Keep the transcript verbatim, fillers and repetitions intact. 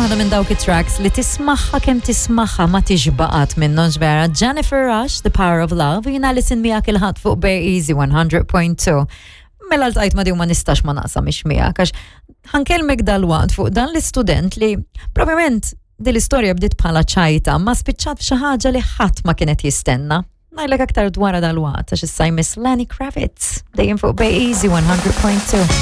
waħda minn dawk it-tracks li tismaħħa kemm tismaħħa ma tixbaqat minnhom ġvera. Jennifer Rush, The Power of Love, jina li sin miegħek il-ħadd fuq Bear Easy one hundred point two. Mela l-tajt ma diw ma nistax ma naqsam ix miegħek għax ħankelmek dal-waqt fuq dan l-istudent li probablement din l-istorja bdiet bħala ċajta ma spiċċat f'xi ħaġa li ħadd ma kienet jistenna. Ngħidlek aktar dwar dal-waqt għax issa jmiss Lenny Kravitz dejjem fuq Bear Easy one hundred point two.